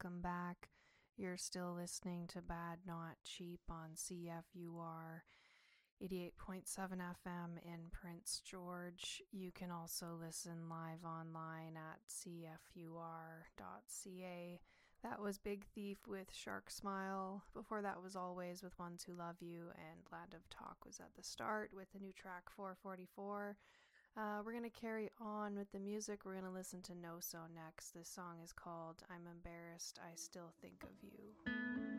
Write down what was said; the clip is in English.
welcome back. You're still listening to Bad Not Cheap on CFUR 88.7 FM in Prince George. You can also listen live online at cfur.ca. That was Big Thief with Shark Smile. Before that was Always with Ones Who Love You, and Land of Talk was at the start with the new track 444. We're going to carry on with the music. We're going to listen to No So next. This song is called I'm Embarrassed, I Still Think of You.